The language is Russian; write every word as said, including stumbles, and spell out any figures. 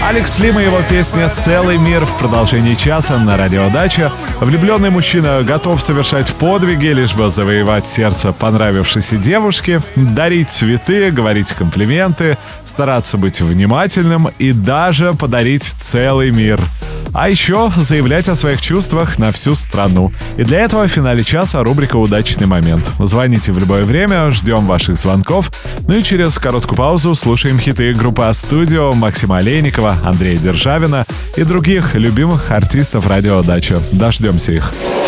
Алекс Лим и его песня «Целый мир» в продолжении часа на Радио Дача. Влюбленный мужчина готов совершать подвиги, лишь бы завоевать сердце понравившейся девушки, дарить цветы, говорить комплименты, стараться быть внимательным и даже подарить целый мир. А еще заявлять о своих чувствах на всю страну. И для этого в финале часа рубрика «Удачный момент». Звоните в любое время, ждем ваших звонков. Ну и через короткую паузу слушаем хиты группы А-Студио, Максима Олейникова, Андрея Державина и других любимых артистов Радио Дача. Дождемся их.